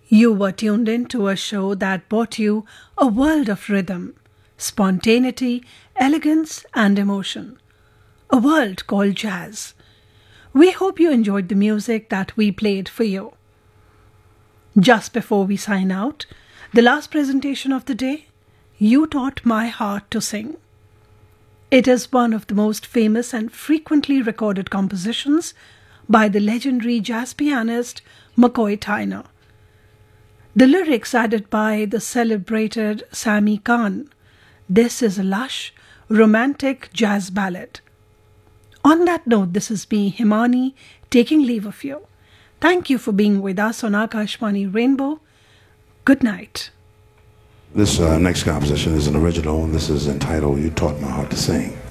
You were tuned in to a show that brought you a world of rhythm, spontaneity, elegance, and emotion. A world called jazz. We hope you enjoyed the music that we played for you. Just before we sign out, the last presentation of the day, You Taught My Heart to Sing. It is one of the most famous and frequently recorded compositions by the legendary jazz pianist McCoy Tyner. The lyrics added by the celebrated Sammy Kahn. This is a lush, romantic jazz ballad. On that note, this is me, Himani, taking leave of you. Thank you for being with us on Akashvani Rainbow. Good night. This next composition is an original, and this is entitled You Taught My Heart to Sing.